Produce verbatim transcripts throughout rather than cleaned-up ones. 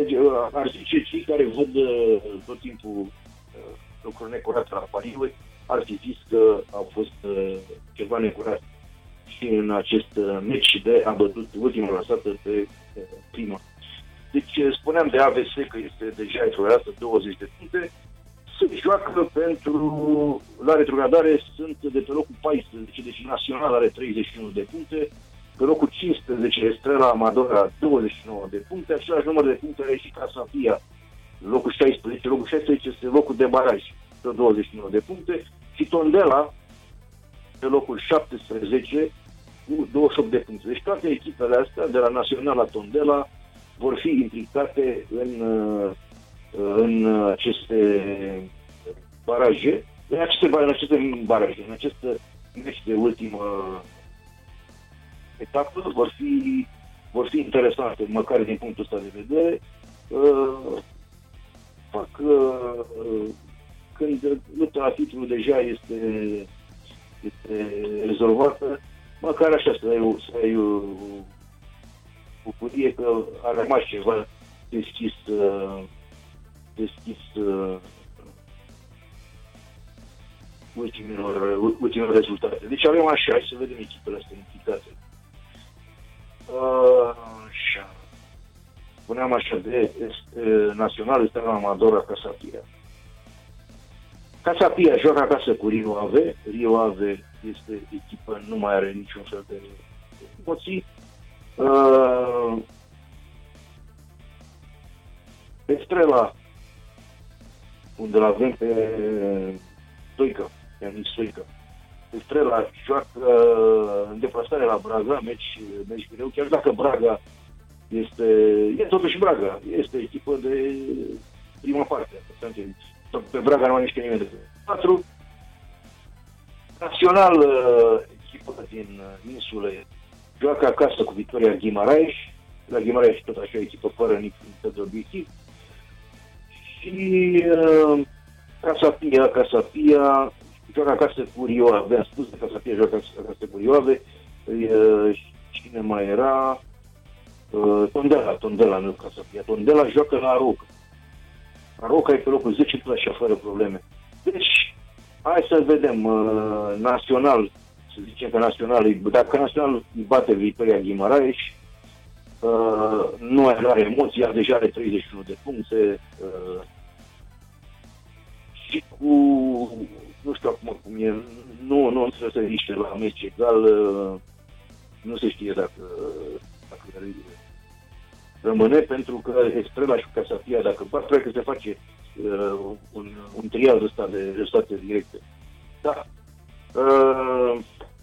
ar zice cei care văd uh, tot timpul uh, lucruri necurate la pariuri, ar fi zis că a fost uh, ceva necurat și în acest uh, meci de a bătut ultima lansată pe uh, prima. Deci spuneam de A V S că este deja retrogradată douăzeci de puncte, se joacă pentru, la retrogradare sunt de pe locul paisprezece, deci Național are treizeci și unu de puncte, pe locul cincisprezece Estrela Amadora douăzeci și nouă de puncte, același număr de puncte are și Casa Pia, locul șaisprezece, locul șaisprezece este locul de baraj, pe douăzeci și nouă de puncte, și Tondela pe locul șaptesprezece cu douăzeci și opt de puncte. Deci toate echipele astea, de la Național la Tondela, vor fi implicate în, în aceste baraje, în aceste, în aceste baraje, în acest meci de ultimă etapă, vor fi, vor fi interesante, măcar din punctul ăsta de vedere. Uh, fac uh, când lupta la titlu deja este, este rezolvată, măcar așa să ai, să ai o bucurie că a rămas ceva deschis, uh, deschis uh, ultimilor, ultimilor rezultate. Deci avem așa, hai să vedem echipele astea implicate. Uh, așa. Spuneam așa de este, Național, este la Amadora, Casa Pia. Casa Pia joacă acasă cu Rio Ave. Rio Ave este echipă, nu mai are niciun fel de emoții. Uh, Estrela, unde l-avem pe Stoica, pe Anis Stoica. Estrela joacă în deplasare la Braga, meci, meci greu, chiar dacă Braga este, e totuși Braga, este echipă de prima parte. Pe Braga nu mai mișcă nimeni de patru. Național, echipă din insule, joacă acasă cu Victoria Guimaraes. La Guimaraes tot așa echipă fără niciun fel de obiectiv. Și uh, Casa Pia, Casa Pia joacă acasă cu Rio Ave. Am spus că Casa Pia joacă acasă cu Rio Ave. Uh, cine mai era? Uh, Tondela, Tondela, nu Casa Pia. Tondela joacă la Aroca. Aroca e pe locul zece, tot așa, fără probleme. Deci, hai să vedem. Uh, Național, să zicem că Național, dacă Național îi bate Victoria Guimaraes, uh, nu are emoții, are deja are treizeci și unu de puncte. Uh, și cu, nu știu acum cum e, nu, nu trebuie să riște la meci egal, uh, nu se știe dacă, dacă rămâne, pentru că Estrela și Casa Pia, dacă bat, cred că se face uh, un, un trial ăsta de rezultate directe. Da. Uh,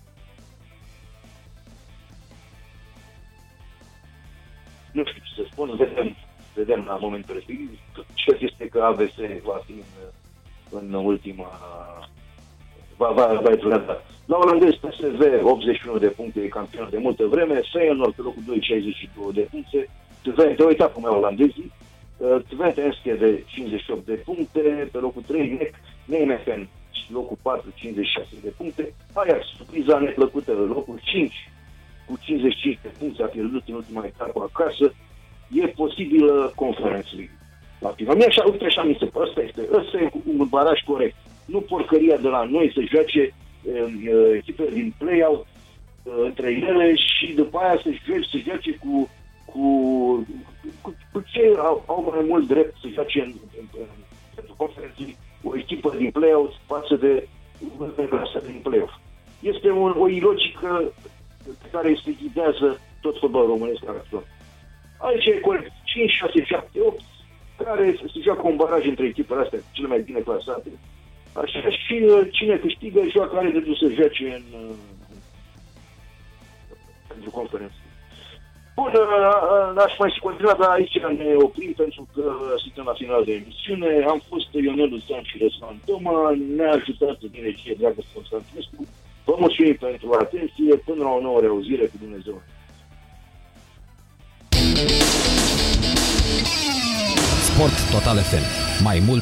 nu știu ce să spun, vedem, vedem la momentul respectiv. Ce este că A V S va fi în, în ultima, va, va, va retrograda. La olandez, P S V, optzeci și unu de puncte, campion de multă vreme, Feyenoord pe locul doi, șaizeci și două de puncte, Twente, uita cum e olandezii, Twente Enschede, cincizeci și opt de puncte, pe locul trei, Nijmegen, locul patru, cincizeci și șase de puncte, Ajax, surpriza neplăcută, locul cinci, cu cincizeci și cinci de puncte, a pierdut în ultima etapă acasă, e posibilă Conference League. La final, mie așa, uite așa mi se pare, ăsta este, ăsta e un baraj corect. Nu porcăria de la noi să joace echipele din play-out între ele și după aia să joace, să joace cu cu, cu, cu cei au, au mai mult drept să joace în, în, în, în conferențe o echipă din play-out față de asta din play-off. Este un, o ilogică pe care se ghidează tot fotbalul românesc actual. Aici e corect. cinci, șase, șapte, opt care se joacă un baraj între echipele astea cele mai bine clasate. Așa și cine câștigă joacă, are dreptul să joace în pentru conferență. Bun, n-aș mai și continua, dar aici ne oprim pentru că suntem la final de emisiune. Am fost Ionel Luțan și Răzvan Toma, ne-a ajutat din regie dragă Constantinescu. Vă mulțumim pentru atenție, până la o nouă reauzire cu Dumnezeu. Sport Total F M. Mai mult